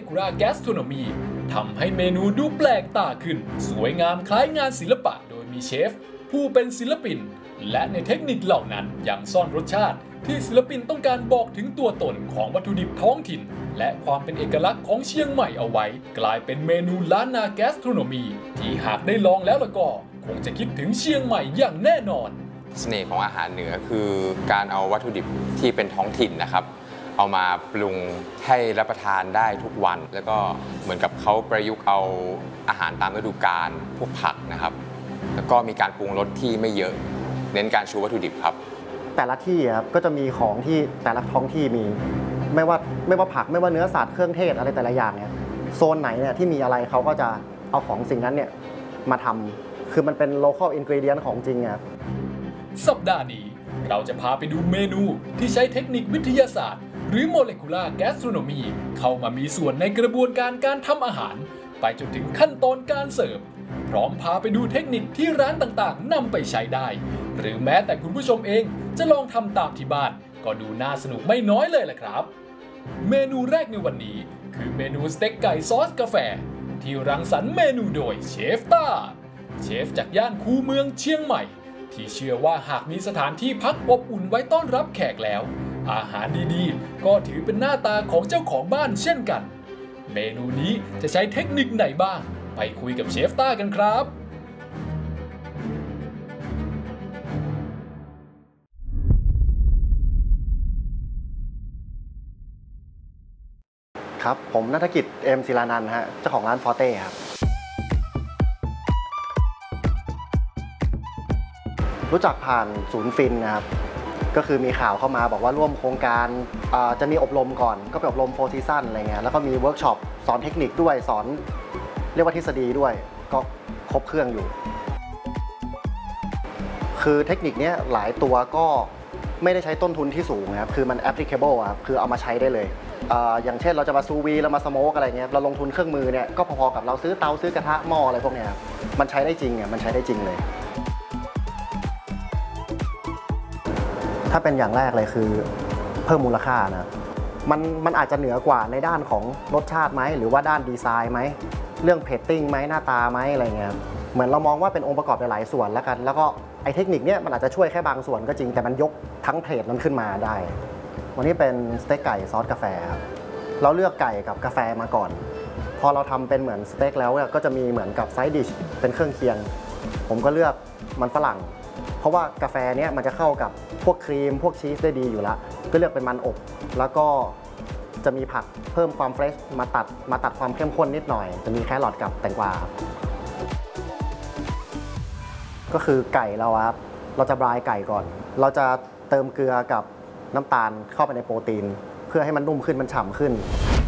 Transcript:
Molecular Gastronomy ทำให้เมนูดูแปลกตาขึ้นสวยงามคล้ายงานศิลปะโดยมีเชฟผู้เป็นศิลปินและในเทคนิคเหล่านั้นยังซ่อนรสชาติที่ศิลปินต้องการบอกถึงตัวตนของวัตถุดิบท้องถิ่นและความเป็นเอกลักษณ์ของเชียงใหม่เอาไว้กลายเป็นเมนูล้านนาแกสโทรโนมีที่หากได้ลองแล้วก็คงจะคิดถึงเชียงใหม่อย่างแน่นอนเสน่ห์ของอาหารเหนือคือการเอาวัตถุดิบที่เป็นท้องถิ่นนะครับเอามาปรุงให้รับประทานได้ทุกวันแล้วก็เหมือนกับเขาประยุกต์เอาอาหารตามฤดูกาลพวกผักนะครับแล้วก็มีการปรุงรสที่ไม่เยอะเน้นการชูวัตถุดิบครับแต่ละที่ครับก็จะมีของที่แต่ละท้องที่มีไม่ว่าผักไม่ว่าเนื้อสัตว์เครื่องเทศอะไรแต่ละอย่างเนี่ยโซนไหนเนี่ยที่มีอะไรเขาก็จะเอาของสิ่งนั้นเนี่ยมาทำคือมันเป็น local ingredient ของจริงครับสัปดาห์นี้เราจะพาไปดูเมนูที่ใช้เทคนิควิทยาศาสตร์หรือ Molecular Gastronomy เข้ามามีส่วนในกระบวนการการทำอาหารไปจนถึงขั้นตอนการเสิร์ฟพร้อมพาไปดูเทคนิคที่ร้านต่างๆนำไปใช้ได้หรือแม้แต่คุณผู้ชมเองจะลองทำตามที่บ้านก็ดูน่าสนุกไม่น้อยเลยแหละครับเมนูแรกในวันนี้คือเมนูสเต็กไก่ซอสกาแฟที่รังสรรค์เมนูโดยเชฟต้าเชฟจากย่านคูเมืองเชียงใหม่ที่เชื่อว่าหากมีสถานที่พักอบอุ่นไว้ต้อนรับแขกแล้วอาหารดีๆก็ถือเป็นหน้าตาของเจ้าของบ้านเช่นกันเมนูนี้จะใช้เทคนิคไหนบ้างไปคุยกับเชฟต้ากันครับครับผมณัฐกิจเอ็มศิลานันท์ฮะเจ้าของร้านฟอเต้ครับรู้จักผ่านศูนย์ฟินนะครับก็คือมีข่าวเข้ามาบอกว่าร่วมโครงการจะมีอบรมก่อนก็ไปอบรม4 ซีซั่นอะไรเงี้ยแล้วก็มีเวิร์กช็อปสอนเทคนิคด้วยสอนเรียกว่าทฤษฎีด้วยก็ครบเครื่องอยู่คือเทคนิคนี้หลายตัวก็ไม่ได้ใช้ต้นทุนที่สูงนะครับคือมัน applicable ครับคือเอามาใช้ได้เลยอย่างเช่นเราจะมาซูวีเรามาสโมกอะไรเงี้ยเราลงทุนเครื่องมือเนี่ยก็พอๆกับเราซื้อเตาซื้อกระทะหม้ออะไรพวกเนี้ยมันใช้ได้จริงมันใช้ได้จริงเลยถ้าเป็นอย่างแรกเลยคือเพิ่มมูลค่านะมันอาจจะเหนือกว่าในด้านของรสชาติไหมหรือว่าด้านดีไซน์ไหมเรื่องเพจติ้งไหมหน้าตาไหมอะไรเงี้ยเหมือนเรามองว่าเป็นองค์ประกอบหลายส่วนแล้วกันแล้วก็ไอเทคนิคเนี้ยมันอาจจะช่วยแค่บางส่วนก็จริงแต่มันยกทั้งเพจนั้นขึ้นมาได้วันนี้เป็นสเต็กไก่ซอสกาแฟครับเราเลือกไก่กับกาแฟมาก่อนพอเราทำเป็นเหมือนสเต็กแล้วก็จะมีเหมือนกับไซด์ดิชเป็นเครื่องเคียงผมก็เลือกมันฝรั่งเพราะว่ากาแฟเนี้ยมันจะเข้ากับพวกครีมพวกชีสได้ดีอยู่แล้วก็เลือกเป็นมันอบแล้วก็จะมีผักเพิ่มความเฟรชมาตัดความเข้มข้นนิดหน่อยจะมีแครอทกับแตงกวาก็คือไก่เราครับเราจะบรายไก่ก่อนเราจะเติมเกลือกับน้ำตาลเข้าไปในโปรตีนเพื่อให้มันนุ่มขึ้นมันฉ่ำขึ้น